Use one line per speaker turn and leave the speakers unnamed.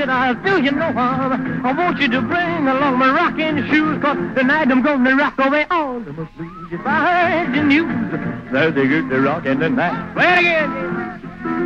did I do you no harm? I want you to bring along my rocking shoes, 'cause tonight I'm gonna rock away all the blues. If I heard the news, there's a good rockin' tonight. Play it again.